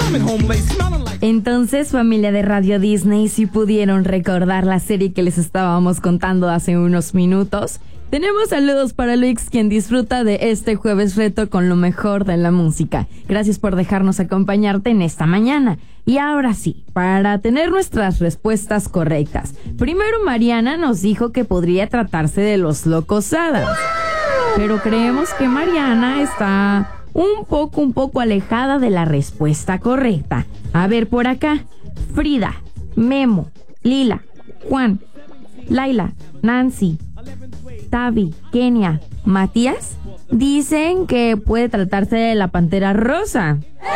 Entonces, familia de Radio Disney, si pudieron recordar la serie que les estábamos contando hace unos minutos. Tenemos saludos para Luis, quien disfruta de este jueves reto con lo mejor de la música. Gracias por dejarnos acompañarte en esta mañana. Y ahora sí, para tener nuestras respuestas correctas. Primero, Mariana nos dijo que podría tratarse de los Locos Adams. Pero creemos que Mariana está un poco alejada de la respuesta correcta. A ver por acá. Frida, Memo, Lila, Juan, Laila, Nancy, Tavi, Kenia, Matías dicen que puede tratarse de la Pantera Rosa.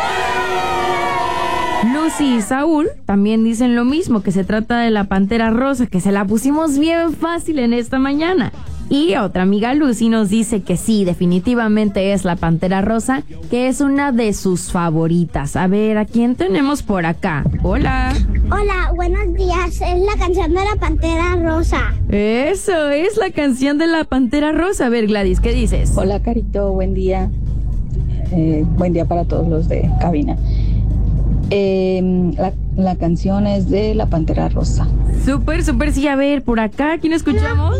Lucy y Saúl también dicen lo mismo, que se trata de la Pantera Rosa, que se la pusimos bien fácil en esta mañana. Y otra amiga Lucy nos dice que sí, definitivamente es la Pantera Rosa, que es una de sus favoritas. A ver, ¿a quién tenemos por acá? Hola. Hola, buenos días. Es la canción de la Pantera Rosa. Eso, es la canción de la Pantera Rosa. A ver, Gladys, ¿qué dices? Hola, Carito, buen día. Buen día para todos los de cabina. La canción es de la Pantera Rosa. Súper, sí. A ver, por acá, ¿quién escuchamos?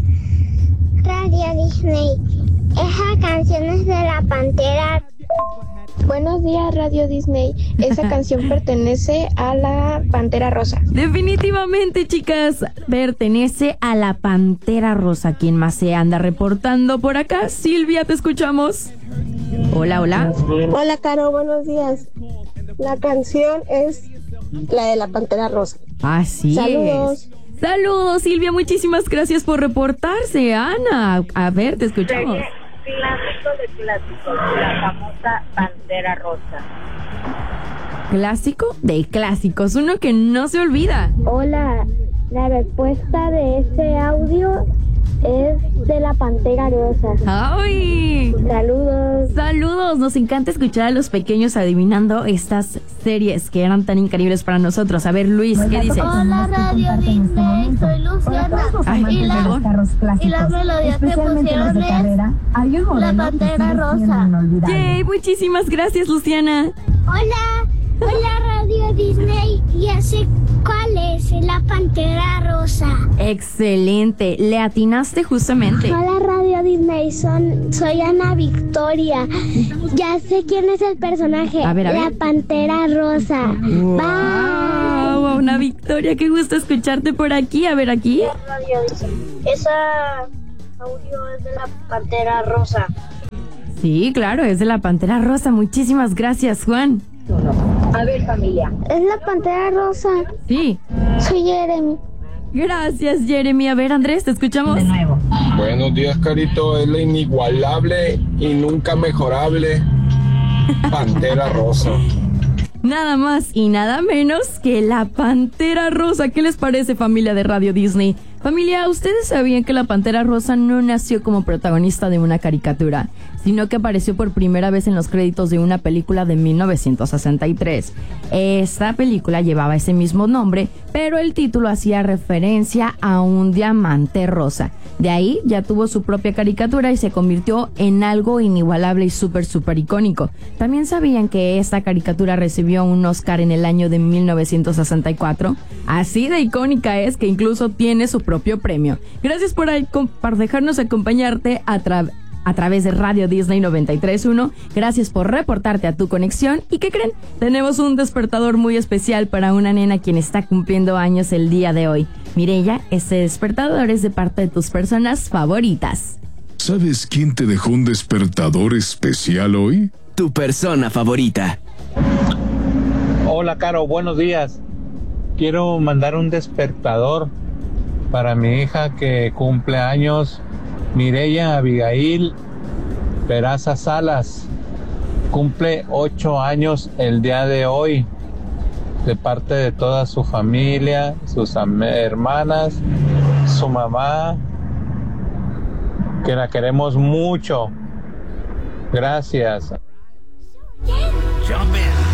Radio Disney. Esa canción es de la Pantera. Buenos días, Radio Disney. Esa canción pertenece a la Pantera Rosa. Definitivamente, chicas, pertenece a la Pantera Rosa. ¿Quién más se anda reportando por acá? Silvia, te escuchamos. Hola. Hola, Caro, buenos días. La canción es la de la Pantera Rosa. Así Saludos. Saludos, Silvia, muchísimas gracias por reportarse. Ana, a ver, te escuchamos. Clásico de clásicos, la famosa Pantera Rosa. Clásico de clásicos, uno que no se olvida. Hola, la respuesta de este audio es de la Pantera Rosa. ¡Ay! Saludos. Nos encanta escuchar a los pequeños adivinando estas series que eran tan increíbles para nosotros. A ver, Luis, ¿qué dices? Hola, Radio Disney, soy Luciana. Y la melodía que pusieron es la Pantera Rosa. ¡Yay! Muchísimas gracias, Luciana. Hola, Radio Disney. Ya sé cuál es la Pantera Rosa. Excelente, le atinaste justamente. Hola, Radio Disney, soy Ana Victoria. Ya sé quién es el personaje. A ver. La Pantera Rosa. Wow, Bye. Ana Victoria, qué gusto escucharte por aquí. A ver, aquí. Radio Disney. Esa audio es de la Pantera Rosa. Sí, claro, es de la Pantera Rosa. Muchísimas gracias, Juan. A ver, familia. Es la Pantera Rosa. Sí. Soy Jeremy. Gracias, Jeremy. A ver, Andrés, te escuchamos. De nuevo. Buenos días, Carito. Es la inigualable y nunca mejorable Pantera Rosa. Nada más y nada menos que la Pantera Rosa. ¿Qué les parece, familia de Radio Disney? Familia, ¿ustedes sabían que la Pantera Rosa no nació como protagonista de una caricatura, sino que apareció por primera vez en los créditos de una película de 1963? Esta película llevaba ese mismo nombre, pero el título hacía referencia a un diamante rosa. De ahí ya tuvo su propia caricatura y se convirtió en algo inigualable y súper icónico. También sabían que esta caricatura recibió un Oscar en el año de 1964. Así de icónica es que incluso tiene su propio premio. Gracias por dejarnos acompañarte a través de Radio Disney 93.1. Gracias por reportarte a tu conexión. ¿Y qué creen? Tenemos un despertador muy especial para una nena quien está cumpliendo años el día de hoy. Mireya, este despertador es de parte de tus personas favoritas. ¿Sabes quién te dejó un despertador especial hoy? Tu persona favorita. Hola, Caro, buenos días. Quiero mandar un despertador para mi hija que cumple años, Mireya Abigail Peraza Salas. Cumple 8 años el día de hoy, de parte de toda su familia, sus hermanas, su mamá, que la queremos mucho. Gracias. Jump in.